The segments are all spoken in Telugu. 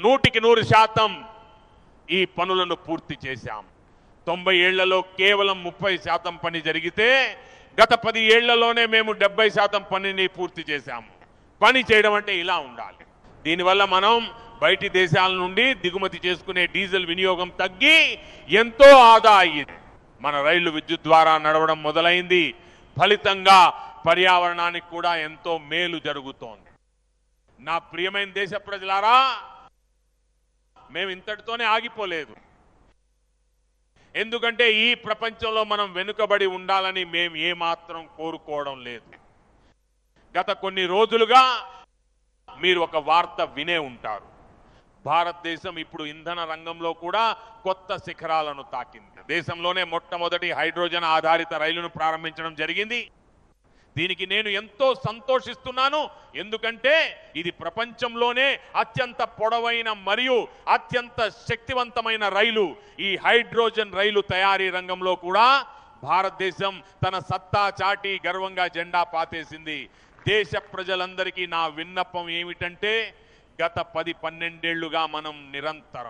100% ఈ పనులను పూర్తి చేశాం. 90 ఏళ్లలో కేవలం 30% పని జరిగితే గత 10 ఏళ్లలోనే మేము 70% పనిని పూర్తి చేశాము. పని చేయడం అంటే ఇలా ఉండాలి. దీనివల్ల మనం బయటి దేశాల నుండి దిగుమతి చేసుకునే డీజిల్ వినియోగం తగ్గి ఎంతో ఆదా అయ్యింది. మన రైళ్లు విద్యుత్ ద్వారా నడవడం మొదలైంది. ఫలితంగా పర్యావరణానికి కూడా ఎంతో మేలు జరుగుతోంది. నా ప్రియమైన దేశ ప్రజలారా, మేము ఇంతటితోనే ఆగిపోలేదు. ఎందుకంటే ఈ ప్రపంచంలో మనం వెనుకబడి ఉండాలని మేము ఏమాత్రం కోరుకోవడం లేదు. గత కొన్ని రోజులుగా మీరు ఒక వార్త వినే ఉంటారు. భారతదేశం ఇప్పుడు ఇంధన రంగంలో కూడా కొత్త శిఖరాలను తాకింది. దేశంలోనే మొట్టమొదటి హైడ్రోజన్ ఆధారిత రైలును ప్రారంభించడం జరిగింది. దీనికి నేను ఎంతో సంతోషిస్తున్నాను. ఎందుకంటే ఇది ప్రపంచంలోనే అత్యంత పొడవైన మరియు అత్యంత శక్తివంతమైన రైలు. ఈ హైడ్రోజన్ రైలు తయారీ రంగంలో కూడా భారతదేశం తన సత్తా చాటి గర్వంగా జెండా పాతేసింది. దేశ ప్రజలందరికీ నా విన్నపం ఏమిటంటే, గత 10-12 ఏళ్లుగా మనం నిరంతరం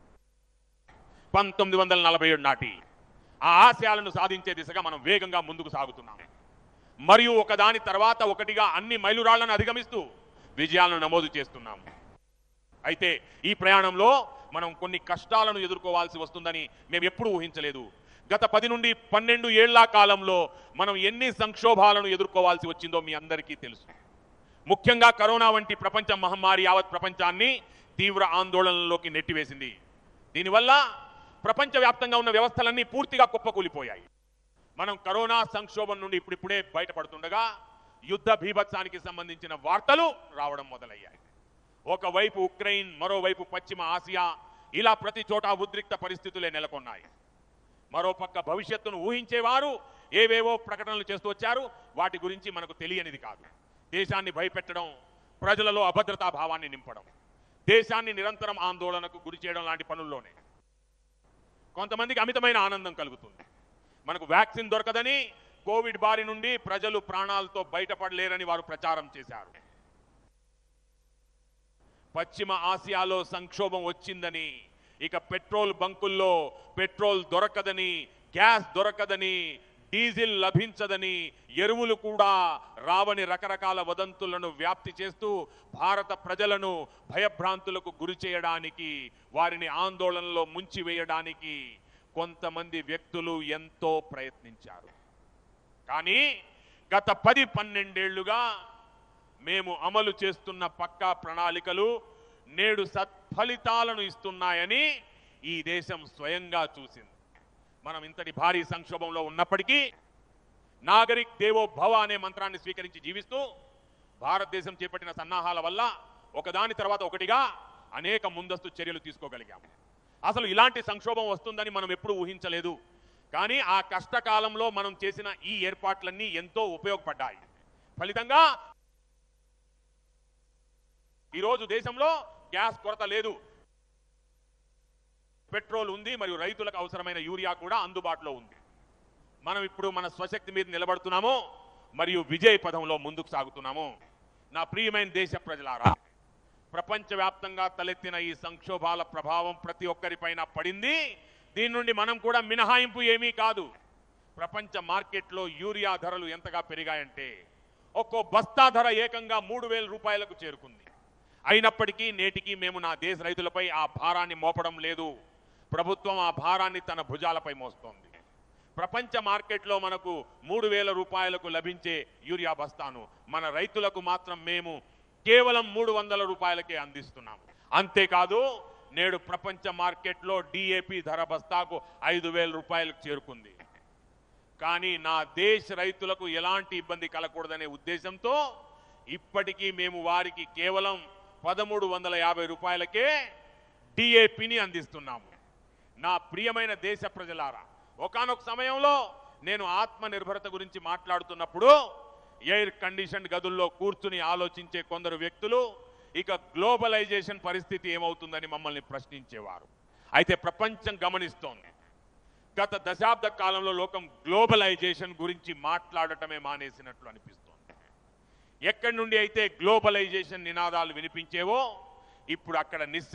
1947 నాటి ఆ ఆశయాలను సాధించే దిశగా మనం వేగంగా ముందుకు సాగుతున్నాం. మరియు ఒకదాని తర్వాత ఒకటిగా అన్ని మైలురాళ్లను అధిగమిస్తూ విజయాలను నమోదు చేస్తున్నాం. అయితే ఈ ప్రయాణంలో మనం కొన్ని కష్టాలను ఎదుర్కోవాల్సి వస్తుందని మేము ఎప్పుడూ ఊహించలేదు. గత 10 నుండి 12 ఏళ్ల కాలంలో మనం ఎన్ని సంక్షోభాలను ఎదుర్కోవాల్సి వచ్చిందో మీ అందరికీ తెలుసు. ముఖ్యంగా కరోనా వంటి ప్రపంచ మహమ్మారి యావత్ ప్రపంచాన్ని తీవ్ర ఆందోళనలోకి నెట్టివేసింది. దీనివల్ల ప్రపంచవ్యాప్తంగా ఉన్న వ్యవస్థలన్నీ పూర్తిగా కుప్పకూలిపోయాయి. మనం కరోనా సంక్షోభం నుండి ఇప్పుడిప్పుడే బయటపడుతుండగా యుద్ధ భీభత్సానికి సంబంధించిన వార్తలు రావడం మొదలయ్యాయి. ఒకవైపు ఉక్రెయిన్, మరోవైపు పశ్చిమ ఆసియా, ఇలా ప్రతి చోట ఉద్రిక్త పరిస్థితులే నెలకొన్నాయి. మరోపక్క భవిష్యత్తును ఊహించేవారు ఏవేవో ప్రకటనలు చేస్తూ వచ్చారు. వాటి గురించి మనకు తెలియనిది కాదు. దేశాన్ని భయపెట్టడం, ప్రజలలో అభద్రతా భావాన్ని నింపడం, దేశాన్ని నిరంతరం ఆందోళనకు గురి చేయడం లాంటి పనుల్లోనే కొంతమందికి అమితమైన ఆనందం కలుగుతుంది. మనకు వ్యాక్సిన్ దొరకదని, కోవిడ్ బారి నుండి ప్రజలు ప్రాణాలతో బయటపడలేరని వారు ప్రచారం చేశారు. పశ్చిమ ఆసియాలో సంక్షోభం వచ్చిందని, ఇక పెట్రోల్ బంకుల్లో పెట్రోల్ దొరకదని, గ్యాస్ దొరకదని, డీజిల్ లభించదని, ఎరువులు కూడా రావని రకరకాల వదంతులను వ్యాప్తి చేస్తూ భారత ప్రజలను భయభ్రాంతులకు గురి చేయడానికి, వారిని ఆందోళనలో ముంచివేయడానికి కొంతమంది వ్యక్తులు ఎంతో ప్రయత్నించారు. కానీ గత 10-12 ఏళ్లుగా మేము అమలు చేస్తున్న పక్కా ప్రణాళికలు నేడు సత్ఫలితాలను ఇస్తున్నాయని ఈ దేశం స్వయంగా చూసింది. మనం ఇంతటి భారీ సంక్షోభంలో ఉన్నప్పటికీ నాగరిక్ దేవో భవ అనే మంత్రాన్ని స్వీకరించి జీవిస్తూ భారతదేశం చేపట్టిన సన్నాహాల వల్ల ఒకదాని తర్వాత ఒకటిగా అనేక ముందస్తు చర్యలు తీసుకోగలిగాము. అసలు ఇలాంటి సంక్షోభం వస్తుందని మనం ఎప్పుడూ ఊహించలేదు. కానీ ఆ కష్టకాలంలో మనం చేసిన ఈ ఏర్పాట్లన్నీ ఎంతో ఉపయోగపడ్డాయి. ఫలితంగా ఈరోజు దేశంలో గ్యాస్ కొరత లేదు, పెట్రోల్ ఉంది, మరియు రైతులకు అవసరమైన యూరియా కూడా అందుబాటులో ఉంది. మనం ఇప్పుడు మన స్వశక్తి మీద నిలబడుతున్నాము మరియు విజయ పథంలో ముందుకు సాగుతున్నాము. నా ప్రియమైన దేశ ప్రజలారా, ప్రపంచవ్యాప్తంగా తలెత్తిన ఈ సంక్షోభాల ప్రభావం ప్రతి ఒక్కరిపైన పడింది. దీని నుండి మనం కూడా మినహాయింపు ఏమీ కాదు. ప్రపంచ మార్కెట్లో యూరియా ధరలు ఎంతగా పెరిగాయంటే ఒక్కో బస్తా ధర ఏకంగా 3,000 రూపాయలకు చేరుకుంది. అయినప్పటికీ నేటికి మేము నా దేశ రైతులపై ఆ భారాన్ని మోపడం లేదు. ప్రభుత్వం ఆ భారాన్ని తన భుజాలపై మోస్తోంది. ప్రపంచ మార్కెట్లో మనకు 3,000 రూపాయలకు లభించే యూరియా బస్తాను మన రైతులకు మాత్రం మేము కేవలం 300 రూపాయలకే అందిస్తున్నాము. అంతేకాదు, నేడు ప్రపంచ మార్కెట్లో డిఏపి ధర బస్తాకు 5,000 రూపాయలకు చేరుకుంది. కానీ నా దేశ రైతులకు ఎలాంటి ఇబ్బంది కలగకూడదనే ఉద్దేశంతో ఇప్పటికీ మేము వారికి కేవలం 1,350 రూపాయలకే డిఏపిని అందిస్తున్నాము. నా ప్రియమైన దేశ ప్రజలారా, ఒకానొక సమయంలో నేను ఆత్మనిర్భరత గురించి మాట్లాడుతున్నప్పుడు ఎయిర్ కండిషన్ గదుల్లో కూర్చుని ఆలోచించే కొందరు వ్యక్తులు ఇక గ్లోబలైజేషన్ పరిస్థితి ఏమవుతుందని మమ్మల్ని ప్రశ్నించేవారు. అయితే ప్రపంచం గమనిస్తోంది. గత దశాబ్ద కాలంలో లోకం గ్లోబలైజేషన్ గురించి మాట్లాడటమే మానేసినట్లు అనిపిస్తోంది. ఎక్కడి నుండి అయితే గ్లోబలైజేషన్ నినాదాలు వినిపించేవో ఇప్పుడు అక్కడ